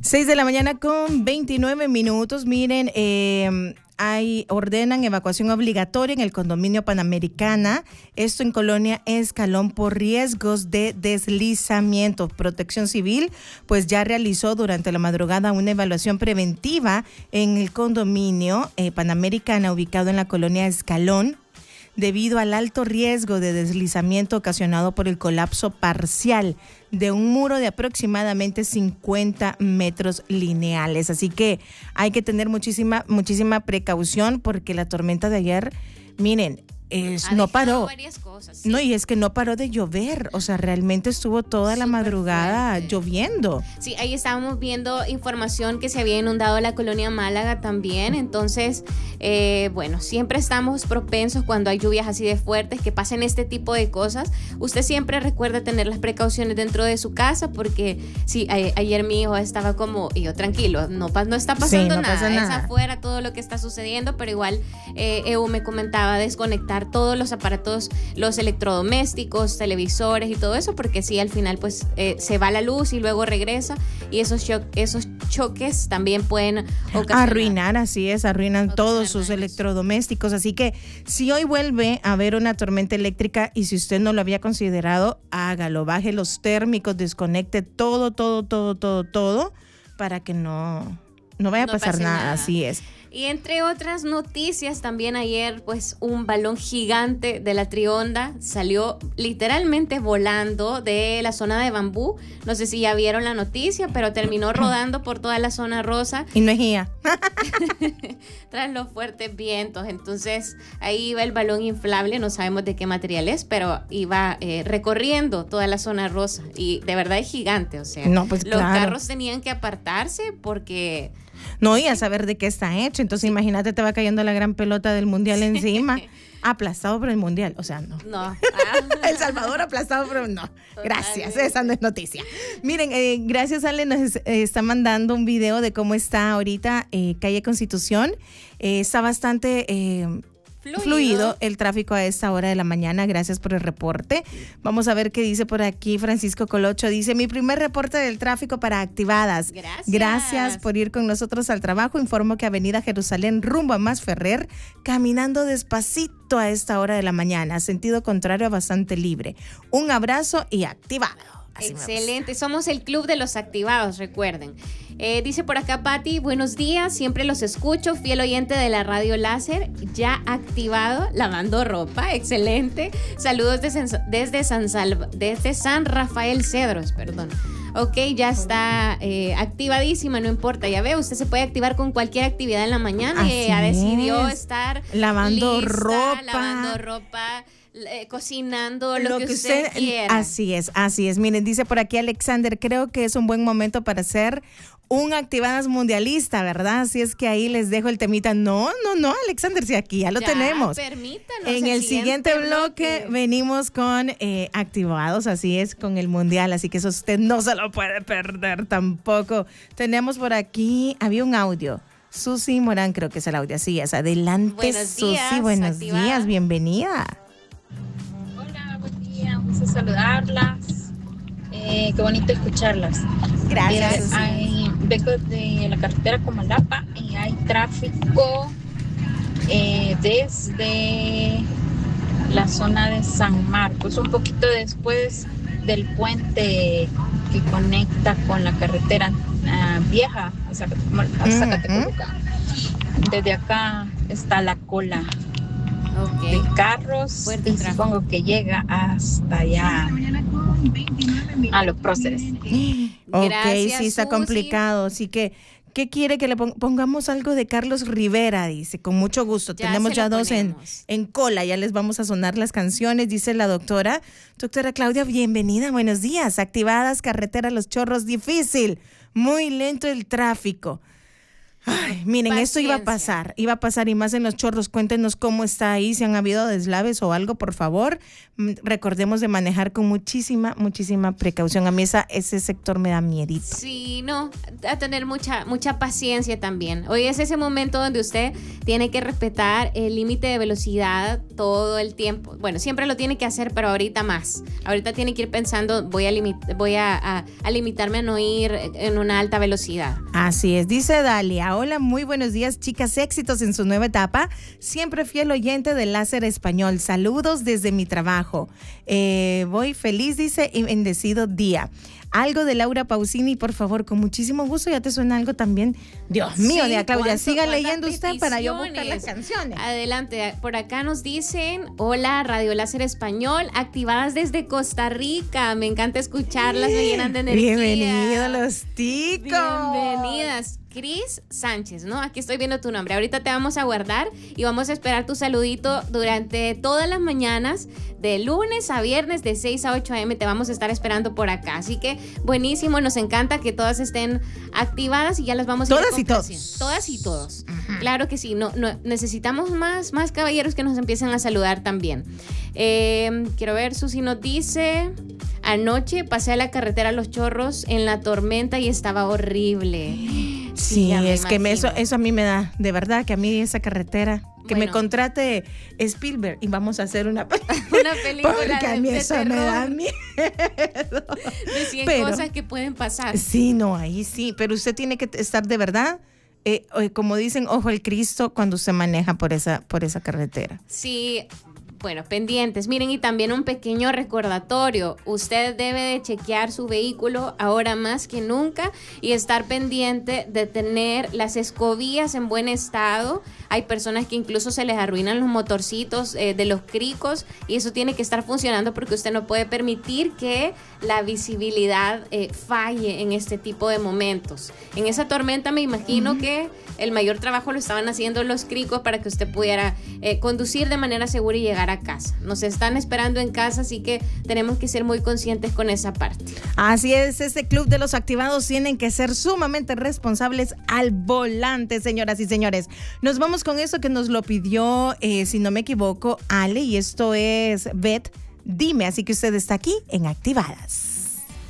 6 de la mañana con 29 minutos. Miren, ordenan evacuación obligatoria en el condominio Panamericana. Esto en Colonia Escalón por riesgos de deslizamiento. Protección Civil pues ya realizó durante la madrugada una evaluación preventiva en el condominio Panamericana ubicado en la Colonia Escalón, debido al alto riesgo de deslizamiento ocasionado por el colapso parcial de un muro de aproximadamente 50 metros lineales. Así que hay que tener muchísima precaución porque la tormenta de ayer, miren, no paró. Varias cosas, sí. No, y es que no paró de llover, o sea, realmente estuvo toda la madrugada fuerte, lloviendo. Sí, ahí estábamos viendo información que se había inundado la colonia Málaga también, entonces, bueno, siempre estamos propensos cuando hay lluvias así de fuertes, que pasen este tipo de cosas. Usted siempre recuerda tener las precauciones dentro de su casa, porque sí, ayer mi hijo estaba como, y yo tranquilo, no está pasando nada, pasa nada, es afuera todo lo que está sucediendo, pero igual EU me comentaba desconectar todos los aparatos, los electrodomésticos, televisores y todo eso, porque sí, al final pues se va la luz y luego regresa, y esos choques también pueden arruinan todos sus electrodomésticos. Así que si hoy vuelve a haber una tormenta eléctrica y si usted no lo había considerado, hágalo, baje los térmicos, desconecte todo para que no vaya a pasar nada. Así es. Y entre otras noticias, también ayer pues un balón gigante de la Trionda salió literalmente volando de la zona de Bambú. No sé si ya vieron la noticia, pero terminó rodando por toda la zona rosa. Y no es guía. Tras los fuertes vientos. Entonces ahí iba el balón inflable, no sabemos de qué material es, pero iba recorriendo toda la zona rosa. Y de verdad es gigante, o sea, los carros tenían que apartarse porque... No, y a saber de qué está hecho. Entonces, imagínate, te va cayendo la gran pelota del mundial encima. Aplastado por el mundial. O sea, no. El Salvador aplastado por... No, gracias. Esa no es noticia. Miren, gracias, Ale, nos está mandando un video de cómo está ahorita calle Constitución. Está bastante... Fluido el tráfico a esta hora de la mañana. Gracias por el reporte. Vamos a ver qué dice por aquí Francisco Colocho. Dice: mi primer reporte del tráfico para Activadas. Gracias por ir con nosotros al trabajo. Informo que Avenida Jerusalén rumbo a Masferrer, caminando despacito a esta hora de la mañana. Sentido contrario, bastante libre. Un abrazo y activado. Así excelente, somos el club de los activados, recuerden. Dice por acá Pati: buenos días, siempre los escucho, fiel oyente de la radio láser, ya activado, lavando ropa, excelente. Saludos desde San Rafael Cedros, perdón. Ok, ya está activadísima, no importa, ya ve, usted se puede activar con cualquier actividad en la mañana. Decidió estar lavando lista, ropa, cocinando, lo que usted quiera. Así es. Miren, dice por aquí Alexander: creo que es un buen momento para hacer un Activadas mundialista, ¿verdad? Así es que ahí les dejo el temita. No, Alexander, si aquí ya lo tenemos. Permítanos. En el siguiente bloque venimos con Activados, así es, con el mundial, así que eso usted no se lo puede perder tampoco. Tenemos por aquí, había un audio. Susi Morán, creo que es el audio, así es. Adelante, Susi, buenos días, bienvenida. Vamos a saludarlas. Qué bonito escucharlas. Gracias. Vengo de la carretera Comalapa y hay tráfico desde la zona de San Marcos, un poquito después del puente que conecta con la carretera vieja hasta Catecoluca. Desde acá está la cola de carros y supongo que llega hasta allá a los próceres. Gracias, sí, está complicado, así que ¿qué quiere que le pongamos algo de Carlos Rivera? Dice, con mucho gusto. Tenemos ya dos en cola, ya les vamos a sonar las canciones, dice la doctora. Doctora Claudia, bienvenida, buenos días. Activadas, carretera Los Chorros, difícil, muy lento el tráfico. Ay, miren, esto iba a pasar y más en Los Chorros. Cuéntenos cómo está ahí, si han habido deslaves o algo, por favor. Recordemos de manejar con muchísima precaución. A mí ese sector me da miedito. Sí, no, a tener mucha paciencia también. Hoy es ese momento donde usted tiene que respetar el límite de velocidad todo el tiempo. Bueno, siempre lo tiene que hacer, pero ahorita más. Ahorita tiene que ir pensando, voy a limitarme a no ir en una alta velocidad. Así es, dice Dalia. Hola, muy buenos días, chicas, éxitos en su nueva etapa. Siempre fiel oyente de Láser Español. Saludos desde mi trabajo. Voy feliz, dice, y bendecido día. Algo de Laura Pausini, por favor, con muchísimo gusto. ¿Ya te suena algo también? Dios mío, Día Claudia, siga leyendo usted para yo buscar las canciones. Adelante, por acá nos dicen, hola, Radio Láser Español, activadas desde Costa Rica. Me encanta escucharlas, me llenan de energía. Bienvenidos los ticos. Bienvenidas. Cris Sánchez, ¿no? Aquí estoy viendo tu nombre. Ahorita te vamos a guardar y vamos a esperar tu saludito durante todas las mañanas, de lunes a viernes, de 6 a 8 a.m. Te vamos a estar esperando por acá. Así que buenísimo, nos encanta que todas estén activadas y ya las vamos a ir complaciendo. Todas y todos. Uh-huh. Claro que sí. No, necesitamos más caballeros que nos empiecen a saludar también. Quiero ver, Susi nos dice... Anoche pasé a la carretera Los Chorros en la tormenta y estaba horrible. Sí, es que eso a mí me da, de verdad, que a mí esa carretera, que me contrate Spielberg y vamos a hacer una película. Porque a mí eso me da miedo. De 100 cosas que pueden pasar. Sí, no, ahí sí, pero usted tiene que estar de verdad, como dicen, ojo al Cristo cuando usted maneja por esa carretera. Sí. Bueno, pendientes. Miren, y también un pequeño recordatorio. Usted debe de chequear su vehículo ahora más que nunca y estar pendiente de tener las escobillas en buen estado. Hay personas que incluso se les arruinan los motorcitos de los cricos y eso tiene que estar funcionando porque usted no puede permitir que la visibilidad falle en este tipo de momentos. En esa tormenta me imagino que el mayor trabajo lo estaban haciendo los cricos para que usted pudiera conducir de manera segura y llegar a casa. Nos están esperando en casa, así que tenemos que ser muy conscientes con esa parte. Así es, este club de los activados tienen que ser sumamente responsables al volante, señoras y señores. Nos vamos con eso que nos lo pidió, si no me equivoco, Ale, y esto es Beth, dime, así que usted está aquí en Activadas.